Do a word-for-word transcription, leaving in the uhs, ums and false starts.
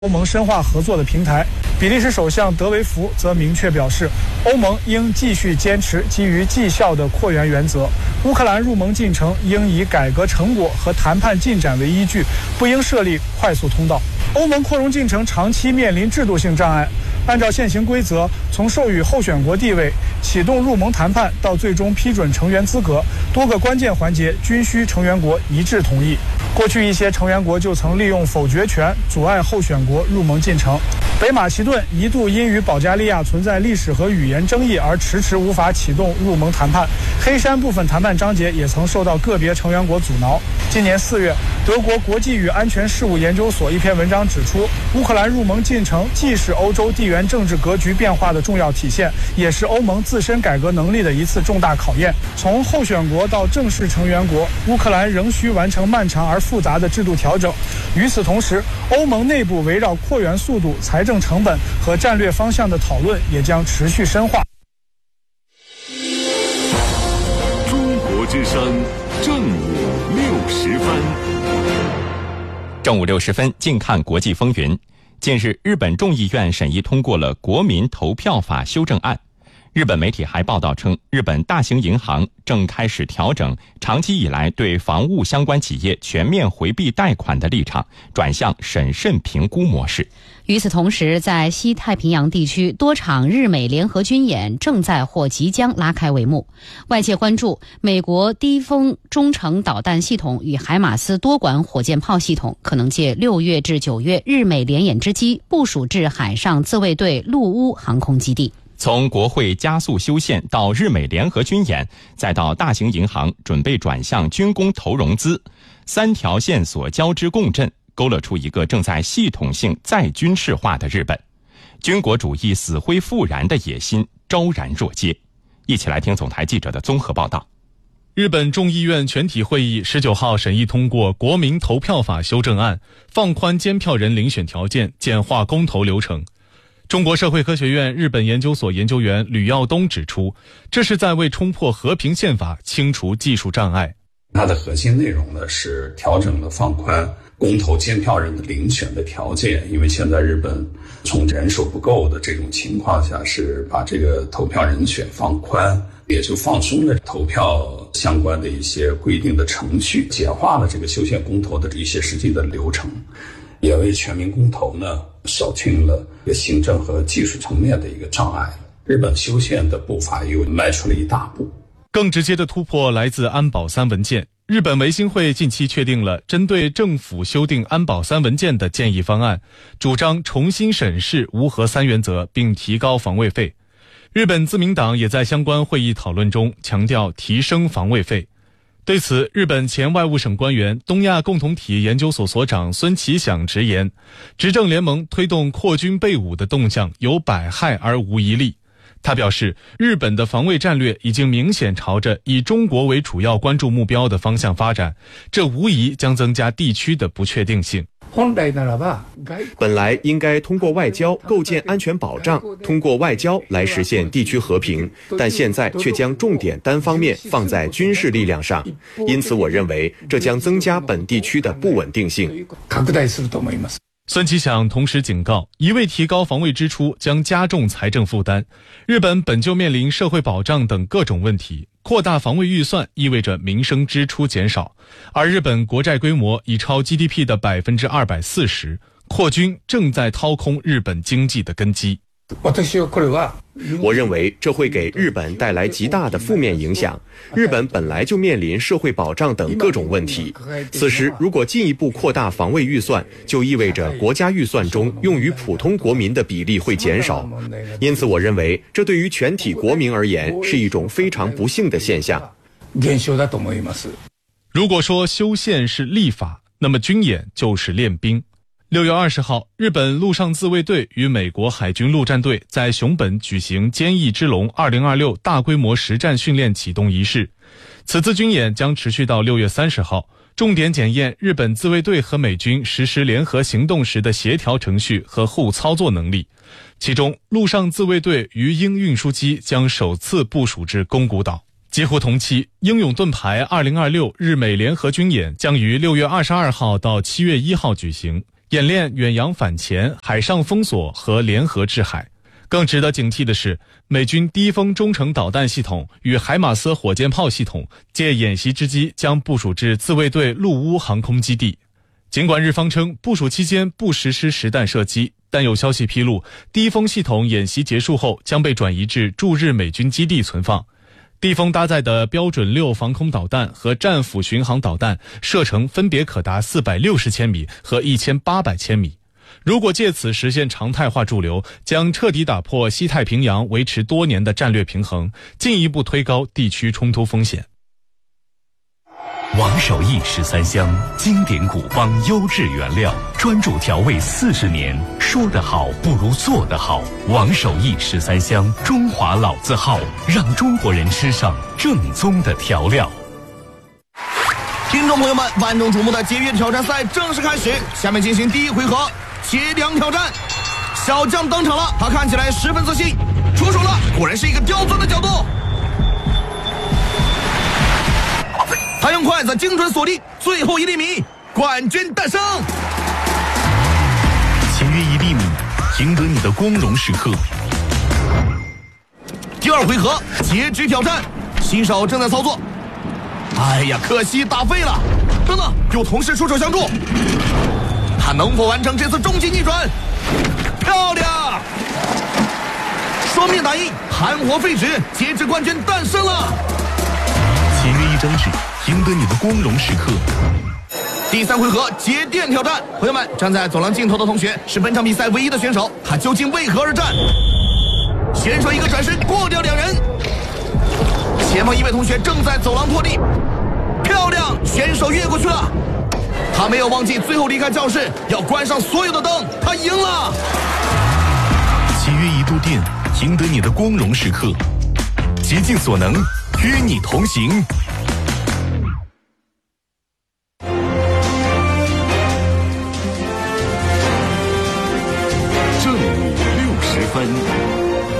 欧盟深化合作的平台。比利时首相德维福则明确表示，欧盟应继续坚持基于绩效的扩员原则，乌克兰入盟进程应以改革成果和谈判进展为依据，不应设立快速通道。欧盟扩容进程长期面临制度性障碍，按照现行规则，从授予候选国地位、启动入盟谈判到最终批准成员资格，多个关键环节均需成员国一致同意。过去一些成员国就曾利用否决权阻碍候选国入盟进程。北马其顿一度因与保加利亚存在历史和语言争议而迟迟无法启动入盟谈判。黑山部分谈判章节也曾受到个别成员国阻挠。今年四月，德国国际与安全事务研究所一篇文章指出，乌克兰入盟进程既是欧洲地缘政治格局变化的重要体现，也是欧盟自身改革能力的一次重大考验。从候选国到正式成员国，乌克兰仍需完成漫长而复杂的制度调整。与此同时，欧盟内部围绕扩员速度、财政成本和战略方向的讨论也将持续深化。 中国之声，正午六时分。 正午六十分，近看国际风云。近日，日本众议院审议通过了国民投票法修正案。日本媒体还报道称，日本大型银行正开始调整长期以来对房屋相关企业全面回避贷款的立场，转向审慎评估模式。 与此同时，在西太平洋地区，多场日美联合军演正在或即将拉开帷幕。外界关注美国低风中程导弹系统与海马斯多管火箭炮系统可能借六月至九月日美联演之机部署至海上自卫队陆乌航空基地。 从国会加速修宪到日美联合军演，再到大型银行准备转向军工投融资，三条线索交织共振，勾勒出一个正在系统性再军事化的日本。军国主义死灰复燃的野心昭然若揭。一起来听总台记者的综合报道。 日本众议院全体会议十九号审议通过国民投票法修正案，放宽监票人遴选条件，简化公投流程。中国社会科学院日本研究所研究员吕耀东指出，这是在为冲破和平宪法清除技术障碍。 它的核心内容呢是调整了放宽公投监票人的遴选的条件，因为现在日本从人手不够的这种情况下，是把这个投票人选放宽，也就放松了投票相关的一些规定的程序，简化了这个修宪公投的一些实际的流程，也为全民公投呢扫清了一个行政和技术层面的一个障碍。日本修宪的步伐又迈出了一大步。 更直接的突破来自安保三文件。日本维新会近期确定了针对政府修订安保三文件的建议方案，主张重新审视无核三原则并提高防卫费。日本自民党也在相关会议讨论中强调提升防卫费。对此，日本前外务省官员、东亚共同体研究所所长孙其响直言，执政联盟推动扩军备武的动向有百害而无一利。他表示，日本的防卫战略已经明显朝着以中国为主要关注目标的方向发展，这无疑将增加地区的不确定性。 本来应该通过外交构建安全保障，通过外交来实现地区和平，但现在却将重点单方面放在军事力量上，因此我认为这将增加本地区的不稳定性。 孙其响同时警告，一味提高防卫支出将加重财政负担。日本本就面临社会保障等各种问题，扩大防卫预算意味着民生支出减少，而日本国债规模已超 G D P 的百分之二百四十，扩军正在掏空日本经济的根基。 我认为这会给日本带来极大的负面影响。日本本来就面临社会保障等各种问题，此时如果进一步扩大防卫预算，就意味着国家预算中用于普通国民的比例会减少。因此我认为这对于全体国民而言是一种非常不幸的现象。 如果说修宪是立法，那么军演就是练兵。六月二十号，日本陆上自卫队与美国海军陆战队在熊本举行坚毅之龙二零二六大规模实战训练启动仪式。此次军演将持续到六月三十号，重点检验日本自卫队和美军实施联合行动时的协调程序和互操作能力。其中，陆上自卫队鱼鹰运输机将首次部署至宫古岛。几乎同期，英勇盾牌二零二六日美联合军演将于六月二十二号到七月一号举行。 演练远洋反潜、海上封锁和联合制海。更值得警惕的是，美军低风中程导弹系统与海马斯火箭炮系统借演习之机将部署至自卫队陆乌航空基地。尽管日方称部署期间不实施实弹射击，但有消息披露，低风系统演习结束后将被转移至驻日美军基地存放。低风搭载的标准六防空导弹和战斧巡航导弹射程分别可达四百六十千米和一千八百千米。如果借此实现常态化驻留，将彻底打破西太平洋维持多年的战略平衡，进一步推高地区冲突风险。 王守义十三香，经典古方，优质原料，专注调味四十年，说得好不如做得好。王守义十三香，中华老字号，让中国人吃上正宗的调料。 听众朋友们，万众瞩目的节约挑战赛正式开始，下面进行第一回合截梁挑战。小将登场了，他看起来十分自信，出手了，果然是一个刁钻的角度。他用筷子精准锁定最后一粒米，冠军诞生。 节约一粒米，赢得你的光荣时刻。 第二回合截肢挑战，新手正在操作。哎呀，可惜打废了。等等，有同事出手相助，他能否完成这次终极逆转？漂亮！双面打印，含活废纸，截肢冠军诞生了。 节约一张纸，赢得你的光荣时刻。 第三回合节电挑战，朋友们，站在走廊尽头的同学是本场比赛唯一的选手，他究竟为何而战？选手一个转身过掉两人，前方一位同学正在走廊拖地，漂亮，选手越过去了，他没有忘记最后离开教室要关上所有的灯，他赢了。 节约一度电，赢得你的光荣时刻，竭尽所能与你同行。